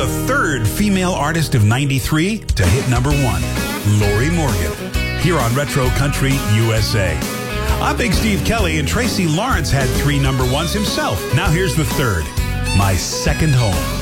the third female artist of 93 to hit number 1, Lori Morgan, here on Retro Country USA. I'm Big Steve Kelly, and Tracy Lawrence had 3 number 1s himself. Now here's the third, My Second Home.